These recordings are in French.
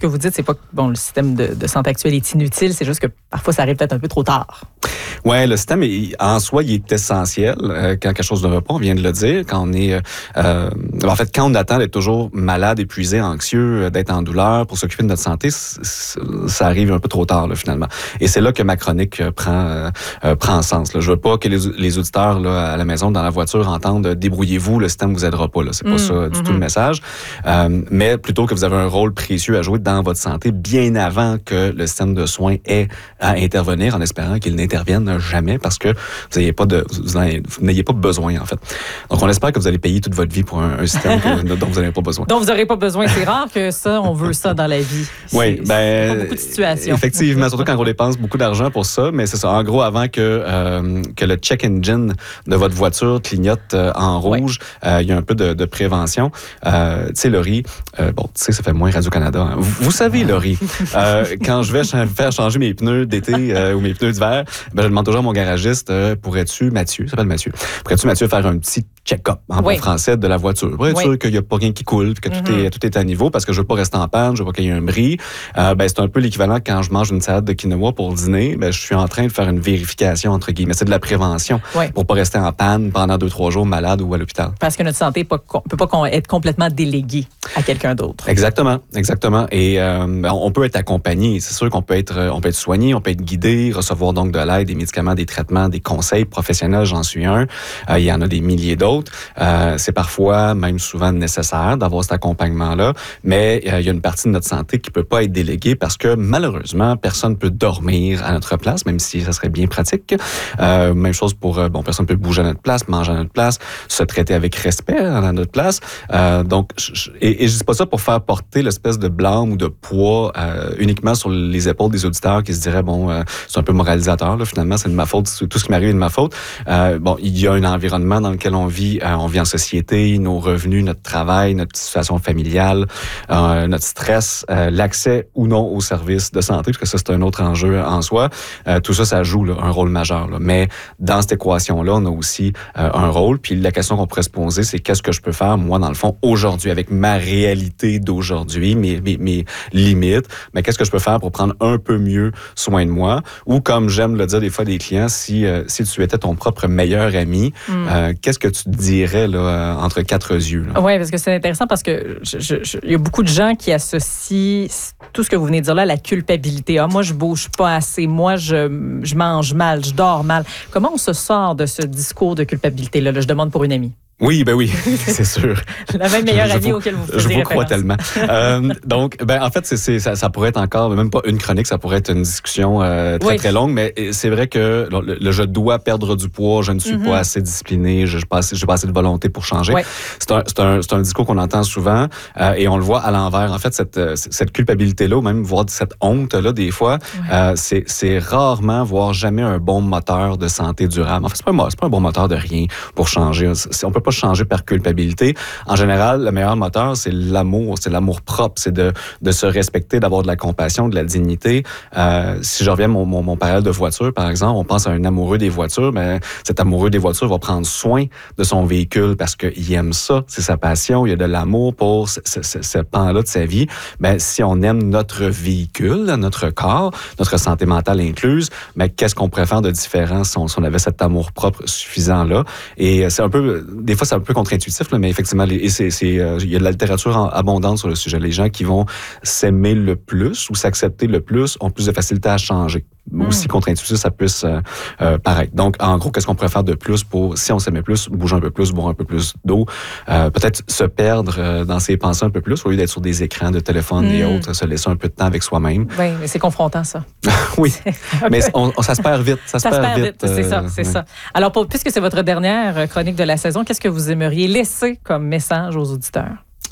que vous dites, c'est pas que le système de santé actuel est inutile, c'est juste que parfois ça arrive peut-être un peu trop tard. Oui, le système, en soi, il est essentiel quand quelque chose ne va pas, on vient de le dire. Quand on est, en fait, quand on attend d'être toujours malade, épuisé, anxieux, d'être en douleur pour s'occuper de notre santé, ça arrive un peu trop tard, là, finalement. Et c'est là que ma chronique prend sens. Là. Je veux pas que les auditeurs là, à la maison, dans la voiture, entendent « débrouillez-vous, le système vous aidera pas ». C'est pas ça du tout le message. Mais plutôt que vous avez un rôle précieux à jouer dans votre santé bien avant que le système de soins ait à intervenir, en espérant qu'il n'intervienne jamais parce que vous n'ayez pas besoin, en fait. Donc, on espère que vous allez payer toute votre vie pour un système dont vous n'avez pas besoin. Donc, vous n'aurez pas besoin. C'est rare que ça, on veut ça dans la vie. Oui, pas beaucoup de situations. Effectivement, surtout quand on dépense beaucoup d'argent pour ça, mais c'est ça. En gros, avant que le check engine de votre voiture clignote en rouge, il y a un peu de prévention. Tu sais, Laurie, ça fait moins Radio-Canada. Hein. Vous savez, Laurie, quand je vais faire changer mes pneus d'été ou mes pneus d'hiver, je demande toujours à mon garagiste, Mathieu, faire un petit check-up en bon français de la voiture. Pour être sûr qu'il n'y a pas rien qui coule, que tout est à niveau, parce que je veux pas rester en panne, je veux pas qu'il y ait un bris. C'est un peu l'équivalent quand je mange une salade de quinoa pour dîner, je suis en train de faire une vérification, entre guillemets. C'est de la prévention pour pas rester en panne pendant 2-3 jours malade ou à l'hôpital. Parce que notre santé peut pas être complètement déléguée à quelqu'un d'autre. Exactement. Et on peut être accompagné. C'est sûr qu'on peut être soigné, on peut être guidé, recevoir donc de l'aide, des médicaments, des traitements, des conseils professionnels, j'en suis un. Il y en a des milliers d'autres. C'est parfois, même souvent, nécessaire d'avoir cet accompagnement-là, mais il y a une partie de notre santé qui peut pas être déléguée parce que, malheureusement, personne peut dormir à notre place, même si ça serait bien pratique. Même chose pour, personne peut bouger à notre place, manger à notre place, se traiter avec respect à notre place. Donc, et je dis pas ça pour faire porter l'espèce de blâme ou de poids uniquement sur les épaules des auditeurs qui se diraient, c'est un peu moralisateur, là, finalement, c'est de ma faute, tout ce qui m'arrive est de ma faute. Il y a un environnement dans lequel on vit en société, nos revenus, notre travail, notre situation familiale, notre stress, l'accès ou non aux services de santé, parce que ça, c'est un autre enjeu en soi. Tout ça, ça joue là, un rôle majeur. Là. Mais dans cette équation-là, on a aussi un rôle. Puis la question qu'on pourrait se poser, c'est qu'est-ce que je peux faire, moi, dans le fond, aujourd'hui, avec ma réalité d'aujourd'hui, mes limites, mais qu'est-ce que je peux faire pour prendre un peu mieux soin de moi? Ou comme j'aime le dire des fois des clients, si tu étais ton propre meilleur ami, qu'est-ce que tu te dirais là, entre quatre yeux? Oui, parce que c'est intéressant parce que il y a beaucoup de gens qui associent tout ce que vous venez de dire là à la culpabilité. Moi, je bouge pas assez. Moi, je mange mal, je dors mal. Comment on se sort de ce discours de culpabilité-là? Je demande pour une amie. Oui, c'est sûr. La même meilleure amie auquel vous faisiez référence. Je vous crois tellement. Donc, en fait, ça pourrait être encore, même pas une chronique, ça pourrait être une discussion très longue, mais c'est vrai que je dois perdre du poids, je ne suis pas assez discipliné, je n'ai pas assez de volonté pour changer. Ouais. C'est un discours qu'on entend souvent et on le voit à l'envers. En fait, cette culpabilité-là, ou même voire cette honte-là, des fois, c'est rarement, voire jamais un bon moteur de santé durable. En fait, c'est pas un bon moteur de rien pour changer. On peut pas changer par culpabilité. En général, le meilleur moteur, c'est l'amour propre, c'est de se respecter, d'avoir de la compassion, de la dignité. Si je reviens à mon parallèle de voiture, par exemple, on pense à un amoureux des voitures, mais cet amoureux des voitures va prendre soin de son véhicule parce qu'il aime ça, c'est sa passion, il y a de l'amour pour ce pan-là de sa vie. Ben, si on aime notre véhicule, notre corps, notre santé mentale incluse, mais qu'est-ce qu'on pourrait faire de différent si on avait cet amour propre suffisant-là? Et c'est un peu... Des fois, c'est un peu contre-intuitif, là, mais effectivement, il y a de la littérature abondante sur le sujet. Les gens qui vont s'aimer le plus ou s'accepter le plus ont plus de facilité à changer. Aussi contre-intuitif, ça puisse paraître. Donc, en gros, qu'est-ce qu'on pourrait faire de plus pour, si on s'aimait plus, bouger un peu plus, boire un peu plus d'eau, peut-être se perdre dans ses pensées un peu plus, au lieu d'être sur des écrans de téléphone et autres, se laisser un peu de temps avec soi-même. Oui, mais c'est confrontant, ça. Oui, mais ça se perd vite. Ça se perd vite, c'est ça. Alors, puisque c'est votre dernière chronique de la saison, qu'est-ce que vous aimeriez laisser comme message aux auditeurs?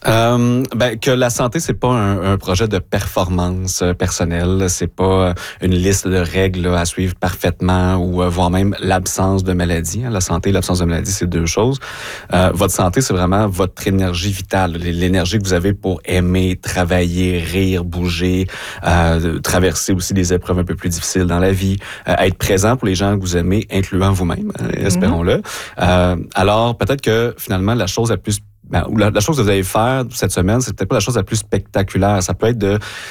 Que la santé, c'est pas un projet de performance personnelle, c'est pas une liste de règles à suivre parfaitement ou voire même l'absence de maladie. La santé et l'absence de maladie, c'est deux choses. Votre santé, c'est vraiment votre énergie vitale, l'énergie que vous avez pour aimer, travailler, rire, bouger, traverser aussi des épreuves un peu plus difficiles dans la vie, être présent pour les gens que vous aimez, incluant vous-même, espérons-le. Alors, peut-être que finalement, la chose la chose que vous allez faire cette semaine, c'est peut-être pas la chose la plus spectaculaire. Ça peut être de